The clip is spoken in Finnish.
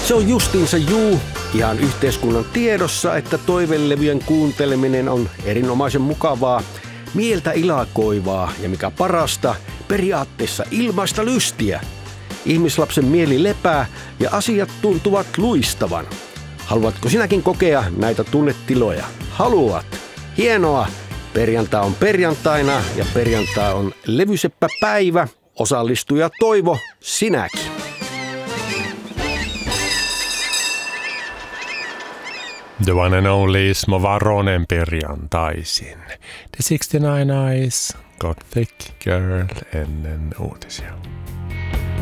Se on justiinsa ihan yhteiskunnan tiedossa, että toivelevyjen kuunteleminen on erinomaisen mukavaa, mieltä ilakoivaa ja mikä parasta, periaatteessa ilmaista lystiä. Ihmislapsen mieli lepää ja asiat tuntuvat luistavan. Haluatko sinäkin kokea näitä tunnetiloja? Haluat? Hienoa! Perjantai on perjantaina ja perjantai on levyseppäpäivä. Osallistuja Toivo, sinäkin. The one and only Ismo Varonen perjantaisin. The 69 Eyes, Got Thick Girl ennen uutisia.